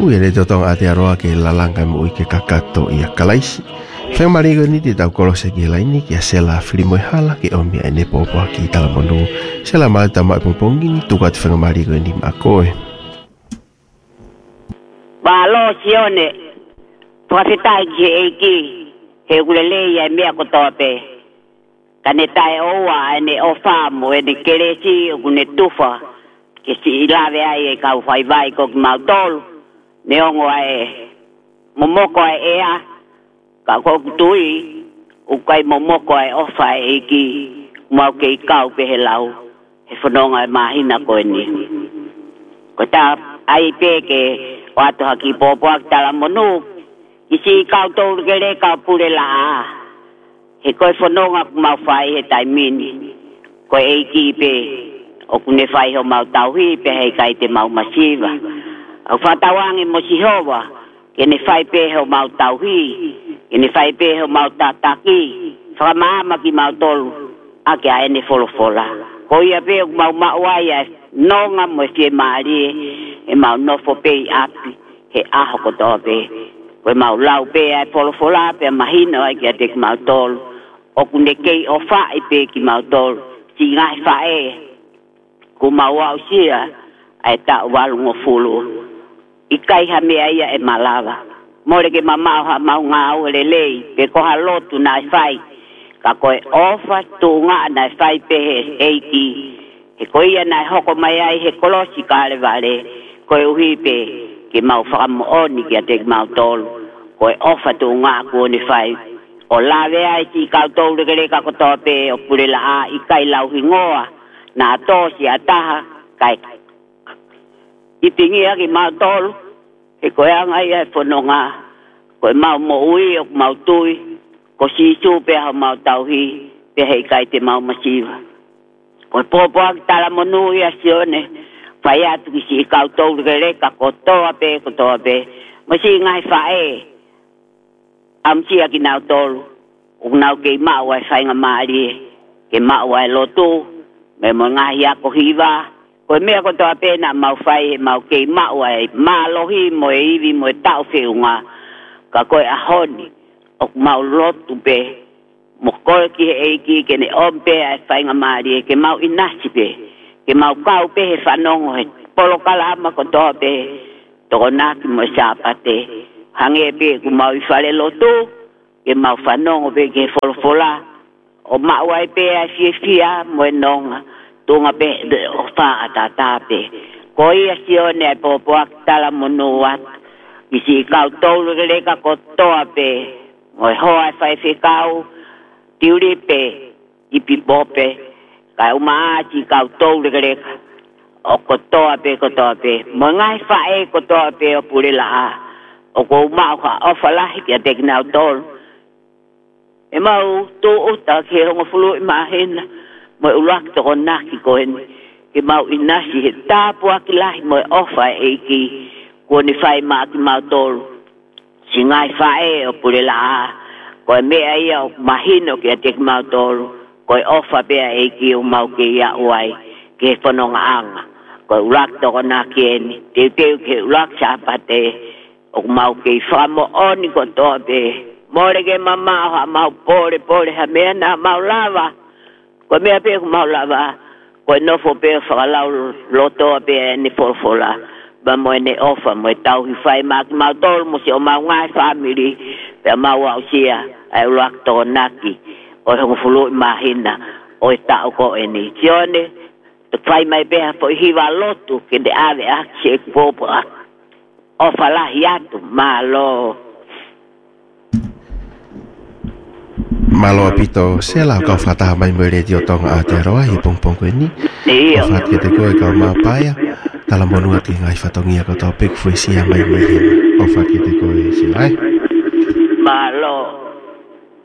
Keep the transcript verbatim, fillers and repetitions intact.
Ui le totong ate aroa ke lalanga mo i ke kakato i a kalaisi. Wheng marigo ni te tau kolose ki laini ki a sela whilimo i hala ki omi a nepo poa ki tala monu. Sela mai ta mai pongpongi ni tukat wheng marigo ni ma koe. Walo sione, whakawhitai ki e ki, he ulele ia mea kotope. Kane tae oa ene o whamu ene keresi o kune tufa, ke si ilawe ai e kau whaiwai ko ki mautolu. Ne ongo ai momoko ai ea ka ko tui u kai momoko ai ofa e ki mau ke kau pe helau he fononga mahina ko ni ko ta ai pe ke watu haki popo ak tala monu isi kau to gele ka pure la he ko fononga mau fai he tai mini ko e ki pe o kune fai ho mau tauhi pe he kai te mau masiva au whatawangi mo si hoa, ke ne whai peho mau tauhi, ke ne whai peho mau tataki, whakamaama ki mau tolu, ake a ene wholofola. Ko ia peho mau mauaia, nonga mo e fie maari, e mau nofo pei api, he aho kotoa pe. Ko mau lau pe ai wholofola, pe mahina ai ki a te ki mau tolu, o kune kei o whae pe ki mau tolu, si ngai whae, ko mau au sia, ai ta walungo fulu. Ikai ha mea ia e malawa. More ke mamau ha mau ngā au le lei, pe koha lotu nai whai. Ka koe ofa tu ngā nai whai pe he eiki. He koe ia nai hoko mai ai he kolosi kāre wale. Koe uhi pe ke mau whakamu oni ki a te mau tolu. Koe ofa tu ngā kuone whai. O lawe ai si kau tolu kere ka kotoa pe o pure la a ikai lau hingoa. Nā tōsi a taha kai I pingi aki mau tolu, he koe anga ia e whanonga, koe mau mo ui o mau tui, ko si supe hau mau tauhi, pe hei kai te mau masiva. Koe popo aki tala monu ia sione, whai atu ki si kau tolu ke reka, ko toa pe, ko toa pe, masi ngai whae, amsi aki nau tolu, o nau kei mau ai whainga maari, ke mau ai lotu, me mo ngahi ako hiva, ko mea ko toa pena mau whai he mau kei mau ai malohi mo e iwi mo e tau whiunga ka koe ahoni o mau lotu pe mo koe ki he eiki ke ne ompe ai whainga maari ke mau inasi pe ke mau kau pe he whanongo he polo kalama ko toa pe toko naki mo e sāpate hange pe ku mau i whare lotu ke mau whanongo pe ke wholofola o mau ai pe ai fie fia mo e nonga tunga pe o wha atata pe. Ko ia sione ai popo ak tala monu wat. Isi kau tolu reka ko toa pe. Ngoi hoa whai whekau. Tiuri pe. Ipi pope. Kai umaa si kau tolu reka. O ko toa pe ko toa pe. Mo ngai whae ko toa pe o pure laha. O ko umaa ka ofa lahi kia teki nau tolu. E mau tu uta ki hongo fulu i mahena. Mo ulak toko naki ko hen ke mau inasi he tapu aki lahi mo ofa e ki ko ni whai maa ki mau tolu si ngai whae o pure la ko e mea ia o mahino ki a te ki mau tolu ko e ofa bea e ki o mau ke ia uai ke whanonga anga ko ulak toko naki eni te teo ke ulak sapate o mau ke whamo oni ko toa be more ke mamao ha mau pore pore ha mea na mau lava ko mea pe ko mau lava ko no fo pe whakalau loto pe ni folfola ba mo ne ofa mo tau hi fai mak mau tol mo si o mau ngai family pe mau au sia ai lak to naki o ho fulu mahina o ta ko eni tione to fai mai pe fo hi va loto ke de ave a che popo ofa la hiatu malo Malo apito sela kau fata mai mere dio tonga ateroa hi pongpong ko ni. Ko fat ke te ko ka ma paia. Tala monu ati ngai fatongia ko topik fuisia mai mere. Ko fat ke te ko silai. Malo